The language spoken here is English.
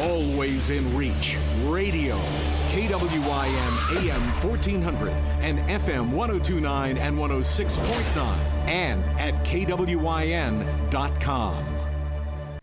Always in reach. Radio. KWIN AM 1400 and FM 1029 and 106.9 and at KWIN.com.